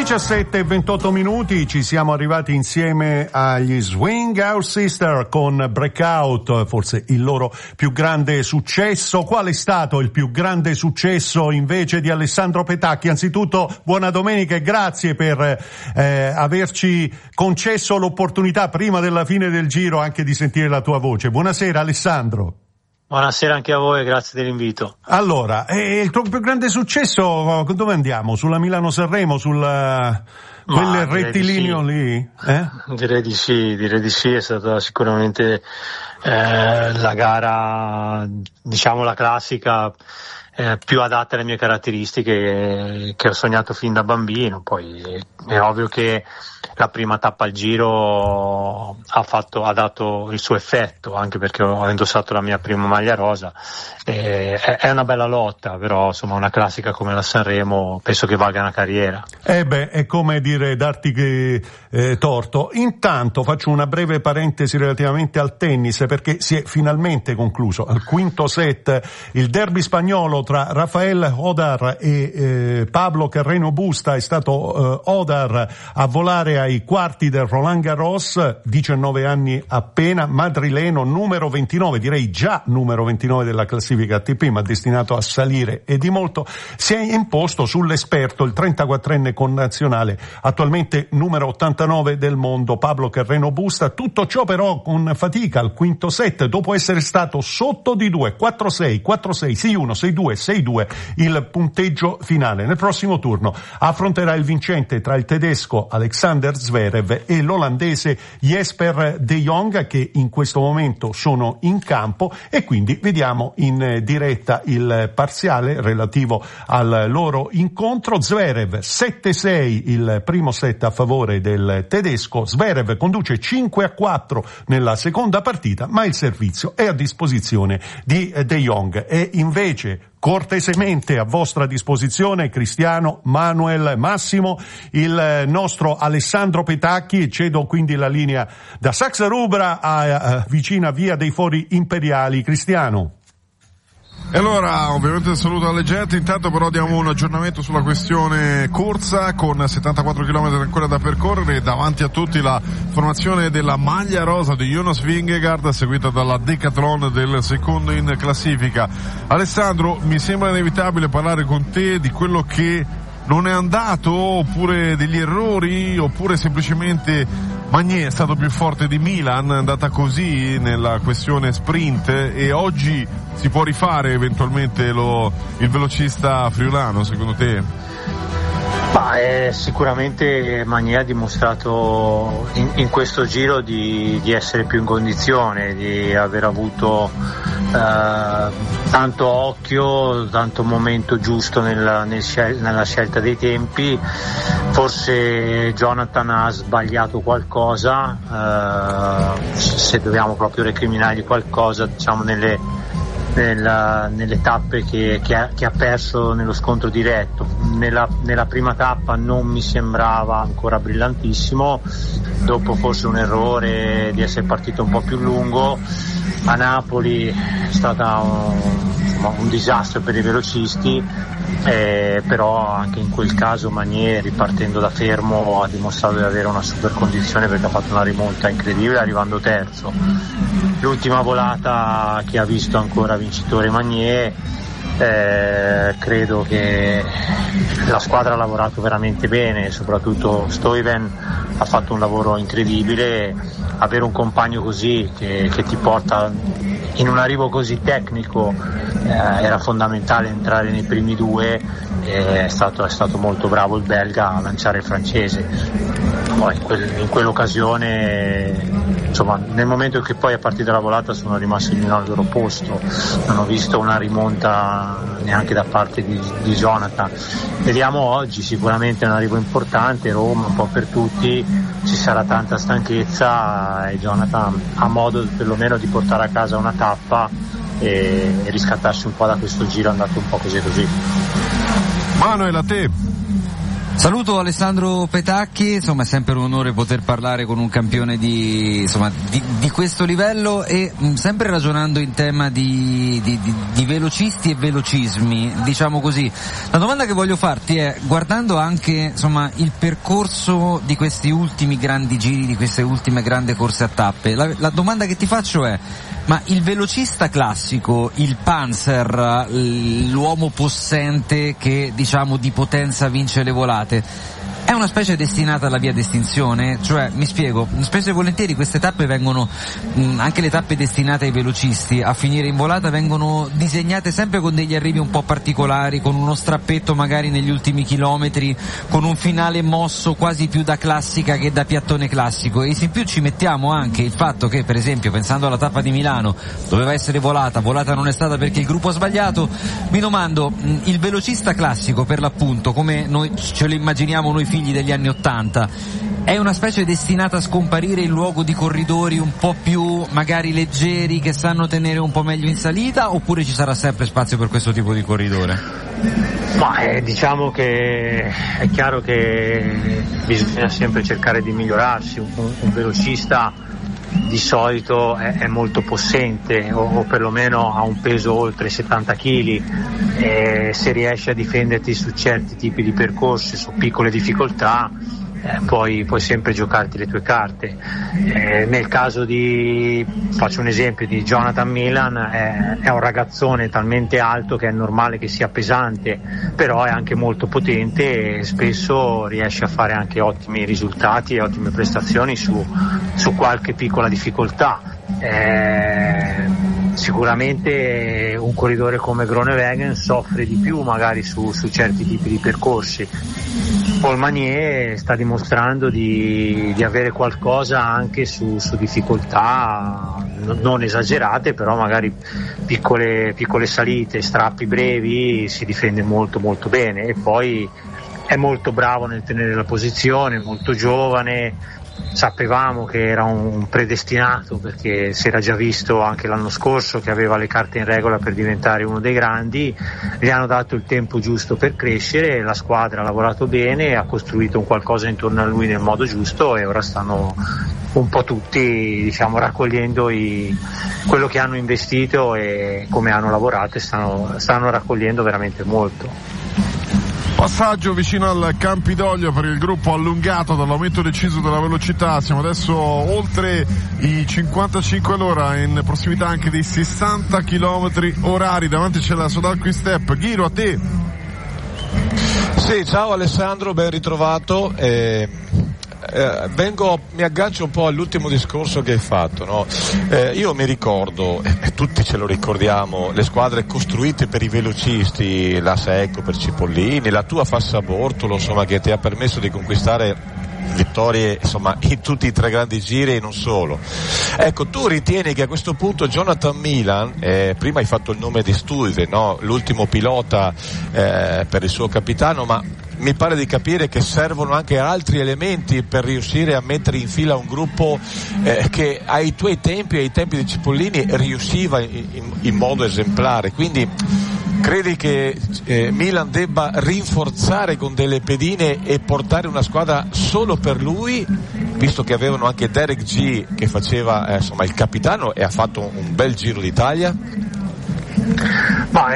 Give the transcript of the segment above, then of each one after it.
17:28, ci siamo arrivati insieme agli Swing Out Sister con Breakout, forse il loro più grande successo. Qual è stato il più grande successo invece di Alessandro Petacchi? Anzitutto buona domenica e grazie per averci concesso l'opportunità prima della fine del giro anche di sentire la tua voce. Buonasera Alessandro. Buonasera anche a voi, grazie dell'invito. Allora, il tuo più grande successo, dove andiamo? Sulla Milano-Sanremo, quel rettilineo sì. Lì? Direi di sì, è stata sicuramente la gara, diciamo la classica, più adatta alle mie caratteristiche che ho sognato fin da bambino. Poi è ovvio che la prima tappa al giro ha dato il suo effetto, anche perché ho indossato la mia prima maglia rosa. È una bella lotta, però insomma una classica come la Sanremo penso che valga una carriera. È come dire darti torto. Intanto faccio una breve parentesi relativamente al tennis, perché si è finalmente concluso al quinto set il derby spagnolo tra Rafael Odar e Pablo Carreno Busta. È stato Odar a volare ai quarti del Roland Garros, 19 anni appena, madrileno, numero 29, direi già numero 29 della classifica ATP, ma destinato a salire e di molto. Si è imposto sull'esperto, il 34enne connazionale, attualmente numero 89 del mondo, Pablo Carreno Busta. Tutto ciò però con fatica al quinto set, dopo essere stato sotto di 2, 4-6, 4-6, 6-1, 6-2, 6-2 il punteggio finale. Nel prossimo turno affronterà il vincente tra il tedesco Alexander Zverev e l'olandese Jesper de Jong, che in questo momento sono in campo, e quindi vediamo in diretta il parziale relativo al loro incontro. Zverev 7-6 il primo set a favore del tedesco. Zverev conduce 5-4 nella seconda partita, ma il servizio è a disposizione di de Jong. E invece cortesemente a vostra disposizione Cristiano, Manuel, Massimo, il nostro Alessandro Petacchi. Cedo quindi la linea da Saxa Rubra a vicina Via dei Fori Imperiali. Cristiano. E allora ovviamente saluto alle gente, intanto però diamo un aggiornamento sulla questione corsa, con 74 km ancora da percorrere. Davanti a tutti la formazione della maglia rosa di Jonas Vingegaard, seguita dalla Decathlon del secondo in classifica. Alessandro, mi sembra inevitabile parlare con te di quello che non è andato, oppure degli errori, oppure semplicemente Magnier è stato più forte di Milan, è andata così nella questione sprint, e oggi si può rifare eventualmente il velocista friulano, secondo te? Sicuramente Magnier ha dimostrato in questo giro di essere più in condizione, di aver avuto tanto occhio, tanto momento giusto nella scelta dei tempi. Forse Jonathan ha sbagliato qualcosa, se dobbiamo proprio recriminargli qualcosa, diciamo nelle tappe che ha perso nello scontro diretto. Nella prima tappa non mi sembrava ancora brillantissimo, dopo forse un errore di essere partito un po' più lungo. A Napoli è stata un disastro per i velocisti, però anche in quel caso Magnier, ripartendo da fermo, ha dimostrato di avere una super condizione, perché ha fatto una rimonta incredibile arrivando terzo. L'ultima volata che ha visto ancora vincitore Magnier, credo che la squadra ha lavorato veramente bene, soprattutto Stuyven ha fatto un lavoro incredibile. Avere un compagno così che ti porta in un arrivo così tecnico, era fondamentale entrare nei primi due. È stato molto bravo il belga a lanciare il francese. Poi in quell'occasione, insomma, nel momento che poi è partita la volata, sono rimasti al loro posto, non ho visto una rimonta neanche da parte di Jonathan. Vediamo oggi, sicuramente è un arrivo importante, Roma un po' per tutti, ci sarà tanta stanchezza e Jonathan ha modo perlomeno di portare a casa una tappa e riscattarsi un po' da questo giro andato un po' così. Manuel, a te. Saluto Alessandro Petacchi, insomma è sempre un onore poter parlare con un campione di questo livello e sempre ragionando in tema di velocisti e velocismi, diciamo così. La domanda che voglio farti è, guardando anche insomma il percorso di questi ultimi grandi giri, di queste ultime grandi corse a tappe, la domanda che ti faccio è: ma il velocista classico, il Panzer, l'uomo possente che diciamo di potenza vince le volate, è una specie destinata alla via d'estinzione? Cioè, mi spiego, spesso e volentieri queste tappe vengono, anche le tappe destinate ai velocisti a finire in volata, vengono disegnate sempre con degli arrivi un po' particolari, con uno strappetto magari negli ultimi chilometri, con un finale mosso quasi più da classica che da piattone classico, e in più ci mettiamo anche il fatto che, per esempio, pensando alla tappa di Milano, doveva essere volata non è stata perché il gruppo ha sbagliato. Mi domando, il velocista classico, per l'appunto, come noi ce lo immaginiamo noi figli degli anni '80, è una specie destinata a scomparire in luogo di corridori un po' più magari leggeri, che sanno tenere un po' meglio in salita, oppure ci sarà sempre spazio per questo tipo di corridore? Ma diciamo che è chiaro che bisogna sempre cercare di migliorarsi. Un velocista di solito è molto possente, o perlomeno ha un peso oltre 70 kg, e se riesci a difenderti su certi tipi di percorsi, su piccole difficoltà, puoi sempre giocarti le tue carte. Nel caso faccio un esempio di Jonathan Milan, è un ragazzone talmente alto che è normale che sia pesante, però è anche molto potente e spesso riesce a fare anche ottimi risultati e ottime prestazioni su qualche piccola difficoltà. Sicuramente un corridore come Groenewegen soffre di più magari su certi tipi di percorsi. Paul Magnier sta dimostrando di avere qualcosa anche su difficoltà non esagerate, però magari piccole salite, strappi brevi, si difende molto molto bene, e poi è molto bravo nel tenere la posizione, molto giovane. Sapevamo che era un predestinato, perché si era già visto anche l'anno scorso che aveva le carte in regola per diventare uno dei grandi. Gli hanno dato il tempo giusto per crescere, la squadra ha lavorato bene, ha costruito un qualcosa intorno a lui nel modo giusto, e ora stanno un po' tutti, diciamo, raccogliendo quello che hanno investito e come hanno lavorato, e stanno raccogliendo veramente molto. Passaggio vicino al Campidoglio per il gruppo allungato dall'aumento deciso della velocità. Siamo adesso oltre i 55 all'ora, in prossimità anche dei 60 km orari. Davanti c'è la Soudal Quick Step. Ghiro, a te. Sì, ciao Alessandro, ben ritrovato. Mi aggancio un po' all'ultimo discorso che hai fatto, no? Io mi ricordo, e tutti ce lo ricordiamo, le squadre costruite per i velocisti, la Secco per Cipollini, la tua Fassa-Bortolo, insomma, che ti ha permesso di conquistare vittorie, insomma, in tutti i 3 grandi giri e non solo. Ecco, tu ritieni che a questo punto Jonathan Milan, prima hai fatto il nome di Stuyven, no? L'ultimo pilota per il suo capitano, ma mi pare di capire che servono anche altri elementi per riuscire a mettere in fila un gruppo che ai tuoi tempi, ai tempi di Cipollini, riusciva in modo esemplare. Quindi credi che Milan debba rinforzare con delle pedine e portare una squadra solo per lui, visto che avevano anche Derek G che faceva insomma il capitano e ha fatto un bel Giro d'Italia? Ma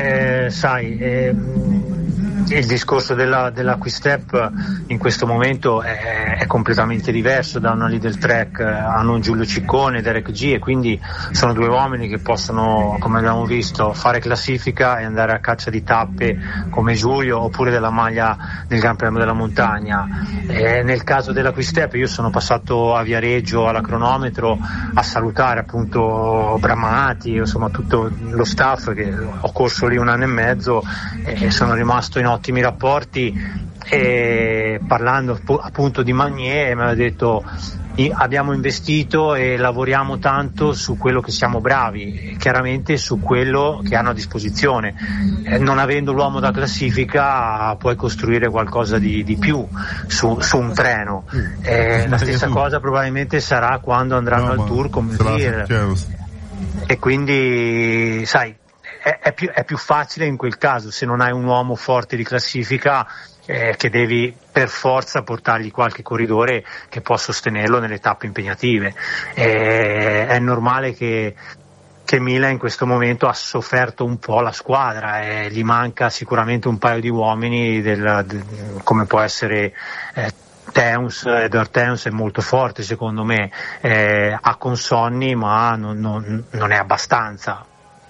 il discorso della Quick Step in questo momento è completamente diverso da una Lidl Trek. Hanno un Giulio Ciccone, Derek G, e quindi sono 2 uomini che possono, come abbiamo visto, fare classifica e andare a caccia di tappe come Giulio, oppure della maglia del Gran Premio della Montagna. Nel caso della Quick Step io sono passato a Viareggio alla cronometro a salutare appunto Bramati, insomma tutto lo staff, che ho corso lì 1 anno e mezzo e sono rimasto in ottimi rapporti, e parlando appunto di Magnier mi ha detto: abbiamo investito e lavoriamo tanto su quello che siamo bravi, chiaramente su quello che hanno a disposizione. Non avendo l'uomo da classifica puoi costruire qualcosa di più su un treno. La stessa cosa probabilmente sarà quando andranno al Tour come Zir, e quindi sai, è più facile in quel caso, se non hai un uomo forte di classifica, che devi per forza portargli qualche corridore che può sostenerlo nelle tappe impegnative. È normale che Milan in questo momento ha sofferto un po' la squadra, gli manca sicuramente un paio di uomini come può essere Edward Teuns è molto forte secondo me, ha Consonni ma non è abbastanza.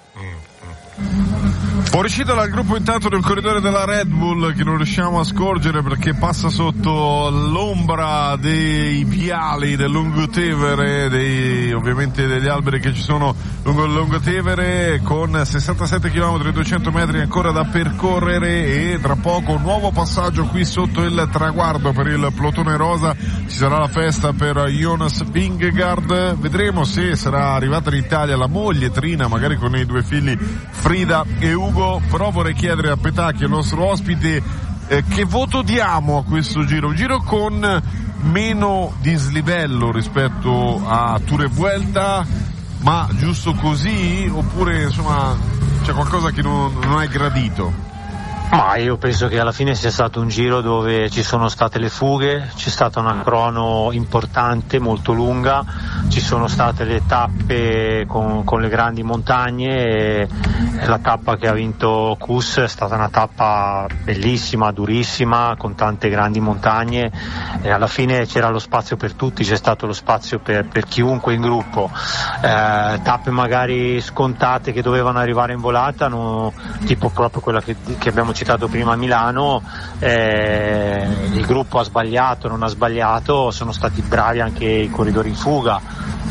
Fuoriuscita dal gruppo intanto del corridore della Red Bull, che non riusciamo a scorgere perché passa sotto l'ombra dei viali del Lungotevere, ovviamente degli alberi che ci sono lungo il Lungotevere, con 67 km e 200 metri ancora da percorrere, e tra poco un nuovo passaggio qui sotto il traguardo per il plotone rosa. Ci sarà la festa per Jonas Vingegaard, vedremo se sarà arrivata in Italia la moglie Trina, magari con i 2 figli Frida e Ugo. Però vorrei chiedere a Petacchi, il nostro ospite, che voto diamo a questo giro? Un giro con meno dislivello rispetto a Tour e Vuelta, ma giusto così, oppure insomma c'è qualcosa che non hai gradito? Ma io penso che alla fine sia stato un giro dove ci sono state le fughe, c'è stata una crono importante, molto lunga, ci sono state le tappe con le grandi montagne, e la tappa che ha vinto Kuss è stata una tappa bellissima, durissima, con tante grandi montagne, e alla fine c'era lo spazio per tutti, c'è stato lo spazio per chiunque in gruppo. Tappe magari scontate che dovevano arrivare in volata, tipo proprio quella che abbiamo citato prima a Milano, il gruppo ha sbagliato, non ha sbagliato, sono stati bravi anche i corridori in fuga,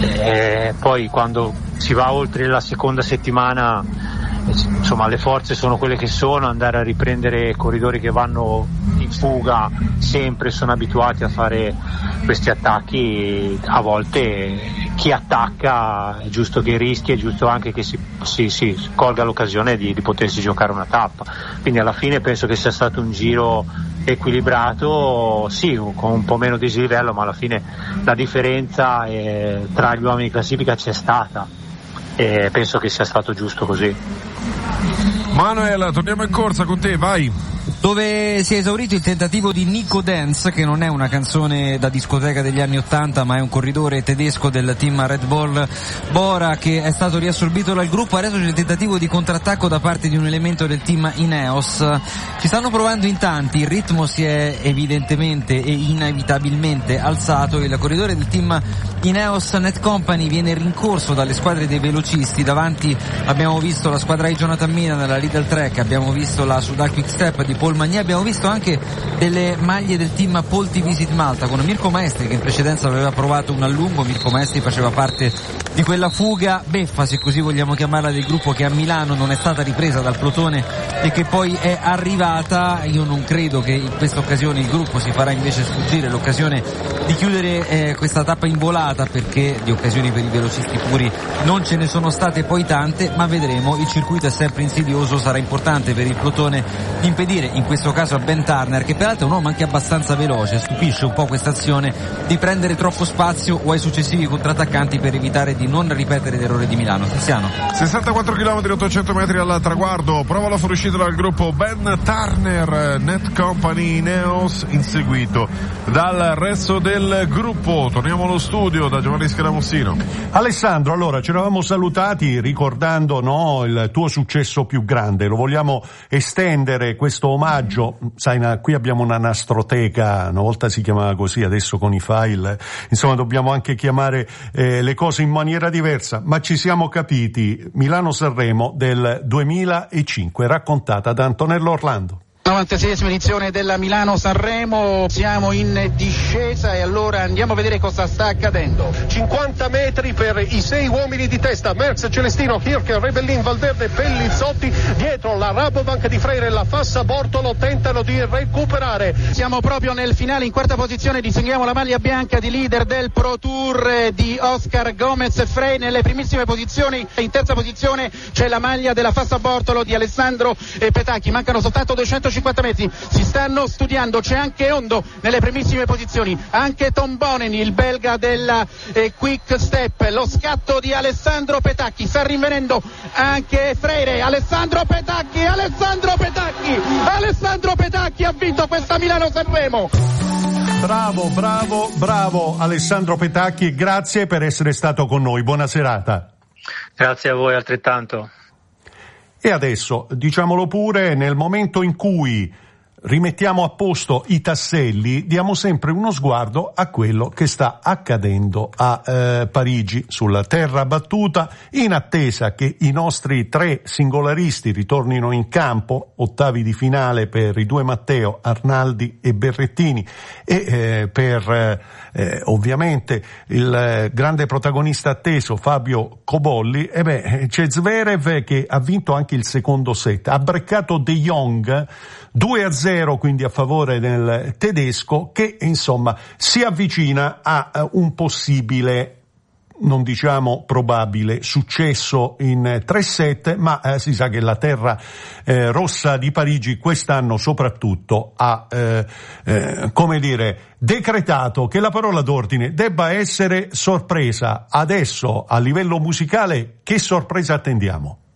poi quando si va oltre la seconda settimana, insomma le forze sono quelle che sono, andare a riprendere corridori che vanno in fuga sempre, sono abituati a fare questi attacchi, a volte chi attacca è giusto che rischi, è giusto anche che si colga l'occasione di potersi giocare una tappa, quindi alla fine penso che sia stato un giro equilibrato, sì, con un po' meno dislivello, ma alla fine la differenza tra gli uomini in classifica c'è stata, e penso che sia stato giusto così. Manuel, torniamo in corsa con te, vai. Dove si è esaurito il tentativo di Nico Dance, che non è una canzone da discoteca degli anni '80, ma è un corridore tedesco del team Red Bull Bora, che è stato riassorbito dal gruppo. Adesso c'è il tentativo di contrattacco da parte di un elemento del team Ineos. Ci stanno provando in tanti, il ritmo si è evidentemente e inevitabilmente alzato. Il corridore del team Ineos Net Company viene rincorso dalle squadre dei velocisti. Davanti abbiamo visto la squadra di Jonathan Mina nella Lidl Trek, abbiamo visto la Soudal Quick Step di Paul Magnier, abbiamo visto anche delle maglie del team Polti Visit Malta con Mirko Maestri, che in precedenza aveva provato un allungo. Mirko Maestri faceva parte di quella fuga beffa, se così vogliamo chiamarla, del gruppo che a Milano non è stata ripresa dal plotone e che poi è arrivata. Io non credo che in questa occasione il gruppo si farà invece sfuggire l'occasione di chiudere questa tappa in volata, perché di occasioni per i velocisti puri non ce ne sono state poi tante, ma vedremo. Il circuito è sempre insidioso, sarà importante per il plotone impedire in questo caso a Ben Turner, che peraltro è un uomo anche abbastanza veloce, stupisce un po' questa azione di prendere troppo spazio o ai successivi contrattaccanti per evitare di non ripetere l'errore di Milano. Tiziano. 64 km e 800 metri al traguardo, prova la fuoriuscita dal gruppo Ben Turner, Net Company Ineos, inseguito dal resto del gruppo. Torniamo allo studio da Giovanni Scaramussino. Alessandro, allora ci eravamo salutati ricordando il tuo successo più grande, lo vogliamo estendere questo omaggio, sai, qui abbiamo una nastroteca, una volta si chiamava così, adesso con i file, insomma dobbiamo anche chiamare le cose in maniera diversa, ma ci siamo capiti. Milano-Sanremo del 2005, raccontata da Antonello Orlando. 96esima edizione della Milano-Sanremo, siamo in discesa e allora andiamo a vedere cosa sta accadendo. 50 metri per i 6 uomini di testa, Merckx, Celestino, Hirk, Rebellin, Valverde, Pellizzotti, dietro la Rabobank di Freire e la Fassa Bortolo tentano di recuperare. Siamo proprio nel finale, in quarta posizione distinguiamo la maglia bianca di leader del Pro Tour di Oscar Gomez Frey. Nelle primissime posizioni, in terza posizione c'è la maglia della Fassa Bortolo di Alessandro Petacchi, mancano soltanto 250 150 metri, si stanno studiando, c'è anche Ondo nelle primissime posizioni, anche Tom Bonen, il belga della Quick Step, lo scatto di Alessandro Petacchi, sta rinvenendo anche Freire, Alessandro Petacchi ha vinto questa Milano-Sanremo. Bravo Alessandro Petacchi, grazie per essere stato con noi, buona serata. Grazie a voi altrettanto. E adesso, diciamolo pure, nel momento in cui rimettiamo a posto i tasselli, diamo sempre uno sguardo a quello che sta accadendo a Parigi, sulla terra battuta, in attesa che i nostri 3 singolaristi ritornino in campo, ottavi di finale per i 2 Matteo, Arnaldi e Berrettini, e per ovviamente il grande protagonista atteso Fabio Cobolli. C'è Zverev che ha vinto anche il secondo set, ha breccato De Jong 2-0, quindi a favore del tedesco, che insomma si avvicina a un possibile, non diciamo probabile, successo in 3 set, ma si sa che la terra rossa di Parigi quest'anno soprattutto ha decretato che la parola d'ordine debba essere sorpresa. Adesso a livello musicale che sorpresa attendiamo?